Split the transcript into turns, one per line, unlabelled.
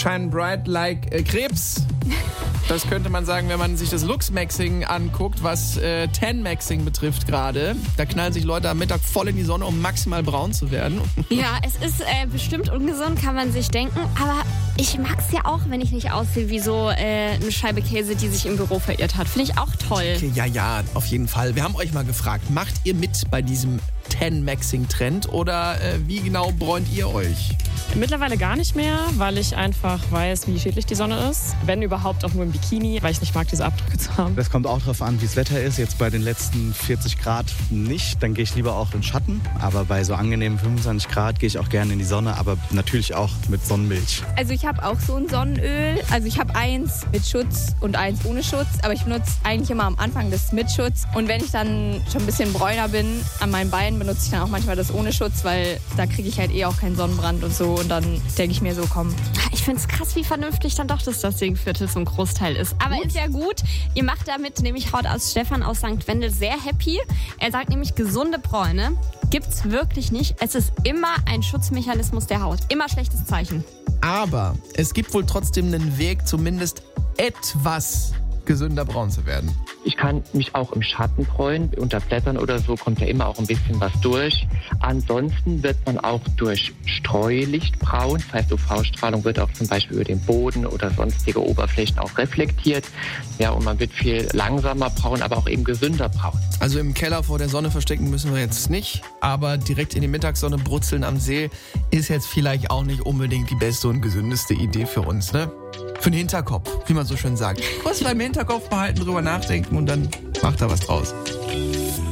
Shine bright like Krebs. Das könnte man sagen, wenn man sich das Lux-Maxing anguckt, was Tan-Maxing betrifft gerade. Da knallen sich Leute am Mittag voll in die Sonne, um maximal braun zu werden.
Ja, es ist bestimmt ungesund, kann man sich denken. Aber ich mag es ja auch, wenn ich nicht aussehe wie so eine Scheibe Käse, die sich im Büro verirrt hat. Finde ich auch toll.
Okay, ja, auf jeden Fall. Wir haben euch mal gefragt, macht ihr mit bei diesem Tan-Maxing-Trend oder wie genau bräunt ihr euch?
Mittlerweile gar nicht mehr, weil ich einfach weiß, wie schädlich die Sonne ist. Wenn überhaupt auch nur im Bikini, weil ich nicht mag, diese Abdrücke zu haben.
Das kommt auch darauf an, wie das Wetter ist. Jetzt bei den letzten 40 Grad nicht, dann gehe ich lieber auch in Schatten. Aber bei so angenehmen 25 Grad gehe ich auch gerne in die Sonne, aber natürlich auch mit Sonnenmilch.
Also ich habe auch so ein Sonnenöl. Also ich habe eins mit Schutz und eins ohne Schutz. Aber ich benutze eigentlich immer am Anfang das mit Schutz. Und wenn ich dann schon ein bisschen bräuner bin an meinen Beinen, benutze ich dann auch manchmal das ohne Schutz, weil da kriege ich halt auch keinen Sonnenbrand und so. Und dann denke ich mir so, komm.
Ich finde es krass, wie vernünftig dann doch das Singviertel so ein Großteil ist. Aber ist ja gut. Ihr macht damit nämlich Haut aus Stefan aus St. Wendel sehr happy. Er sagt nämlich, gesunde Bräune gibt's wirklich nicht. Es ist immer ein Schutzmechanismus der Haut. Immer schlechtes Zeichen.
Aber es gibt wohl trotzdem einen Weg, zumindest etwas gesünder braun zu werden.
Ich kann mich auch im Schatten bräunen. Unter Blättern oder so kommt ja immer auch ein bisschen was durch. Ansonsten wird man auch durch Streulicht braun. Das heißt, UV-Strahlung wird auch zum Beispiel über den Boden oder sonstige Oberflächen auch reflektiert. Ja, und man wird viel langsamer braun, aber auch eben gesünder braun.
Also im Keller vor der Sonne verstecken müssen wir jetzt nicht. Aber direkt in die Mittagssonne brutzeln am See ist jetzt vielleicht auch nicht unbedingt die beste und gesündeste Idee für uns, ne? Für den Hinterkopf, wie man so schön sagt. Kurz beim Hinterkopf behalten, drüber nachdenken und dann macht da was draus.